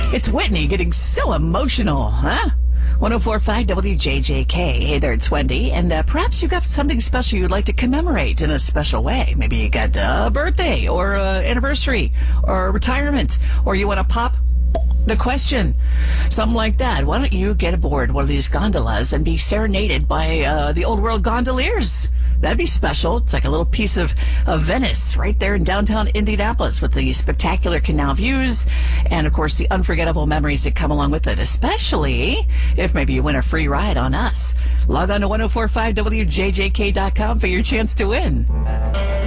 It's Whitney getting so emotional, huh? 104.5 WJJK. Hey there, it's Wendy. And perhaps you got something special you'd like to commemorate in a special way. Maybe you got a birthday or anniversary or retirement, or you want to pop the question, something like that. Why don't you get aboard one of these gondolas and be serenaded by the old world gondoliers? That'd be special. It's like a little piece of Venice right there in downtown Indianapolis with the spectacular canal views and, of course, the unforgettable memories that come along with it, especially if maybe you win a free ride on us. Log on to 1045wjjk.com for your chance to win.